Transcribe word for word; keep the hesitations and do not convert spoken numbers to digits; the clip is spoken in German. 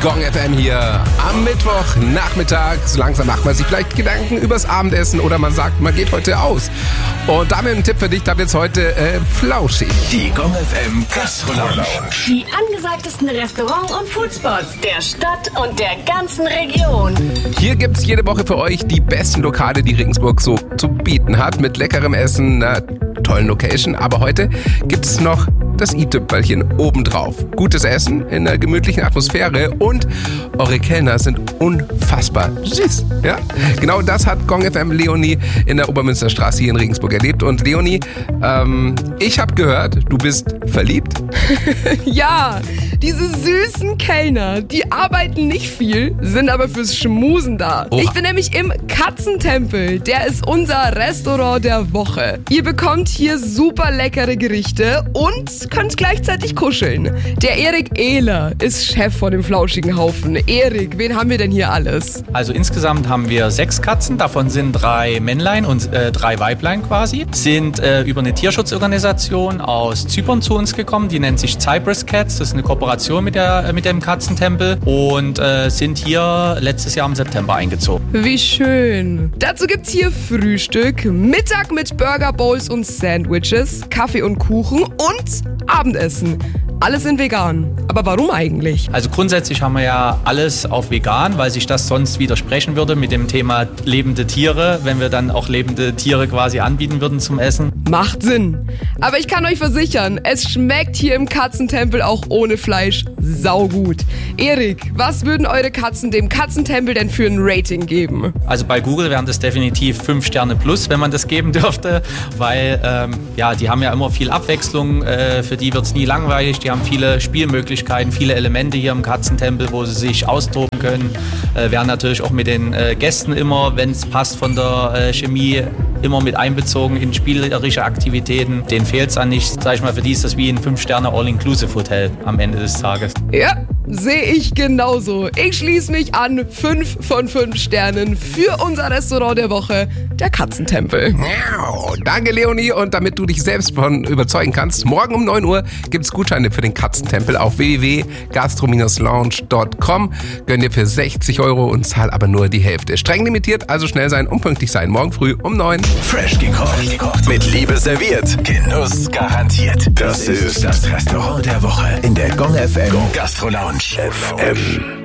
Gong F M hier am Mittwochnachmittag. So langsam macht man sich vielleicht Gedanken übers Abendessen oder man sagt, man geht heute aus. Und damit ein Tipp für dich, da wird's heute äh, flauschig. Die Gong F M Gastro-Lounge. Die angesagtesten Restaurant- und Foodspots der Stadt und der ganzen Region. Hier gibt's jede Woche für euch die besten Lokale, die Regensburg so zu bieten hat. Mit leckerem Essen, einer tollen Location. Aber heute gibt's noch das i-Tüpfelchen obendrauf. Gutes Essen in einer gemütlichen Atmosphäre und eure Kellner sind unfassbar süß. Ja? Genau das hat Gong F M Leonie in der Obermünsterstraße hier in Regensburg erlebt. Und Leonie, ähm, ich habe gehört, du bist verliebt? Ja, diese süßen Kellner, die arbeiten nicht viel, sind aber fürs Schmusen da. Oha. Ich bin nämlich im Katzentempel. Der ist unser Restaurant der Woche. Ihr bekommt hier super leckere Gerichte und könnt gleichzeitig kuscheln. Der Erik Ehler ist Chef von dem flauschigen Haufen. Erik, wen haben wir denn hier alles? Also insgesamt haben wir sechs Katzen, davon sind drei Männlein und äh, drei Weiblein quasi. Sind äh, über eine Tierschutzorganisation aus Zypern zu uns gekommen, die nennt sich Cyprus Cats. Das ist eine Kooperation mit, der, äh, mit dem Katzentempel und äh, sind hier letztes Jahr im September eingezogen. Wie schön. Dazu gibt's hier Frühstück, Mittag mit Burger Bowls und Sandwiches, Kaffee und Kuchen und Abendessen. Alles in vegan. Aber warum eigentlich? Also grundsätzlich haben wir ja alles auf vegan, weil sich das sonst widersprechen würde mit dem Thema lebende Tiere, wenn wir dann auch lebende Tiere quasi anbieten würden zum Essen. Macht Sinn. Aber ich kann euch versichern, es schmeckt hier im Katzentempel auch ohne Fleisch saugut. Erik, was würden eure Katzen dem Katzentempel denn für ein Rating geben? Also bei Google wären das definitiv fünf Sterne plus, wenn man das geben dürfte, weil ähm, ja, die haben ja immer viel Abwechslung, äh, für die wird es nie langweilig, die haben viele Spielmöglichkeiten, viele Elemente hier im Katzentempel, wo sie sich austoben können, äh, werden natürlich auch mit den äh, Gästen immer, wenn es passt von der äh, Chemie, immer mit einbezogen in spielerische Aktivitäten. Denen fehlt es an nichts, sag ich mal, für die ist das wie ein fünf Sterne All-Inclusive-Hotel am Ende des Tages. Ja, sehe ich genauso. Ich schließe mich an, fünf von fünf Sternen für unser Restaurant der Woche, der Katzentempel. Miau. Danke, Leonie. Und damit du dich selbst von überzeugen kannst, morgen um neun Uhr gibt es Gutscheine für den Katzentempel auf w w w punkt gastro lounge punkt com. Gönn dir für sechzig Euro und zahl aber nur die Hälfte. Streng limitiert, also schnell sein und pünktlich sein. Morgen früh um neun. Fresh gekocht. Mit Liebe serviert. Genuss garantiert. Das ist das Restaurant der Woche in der Gong F M Gastro-Lounge F M.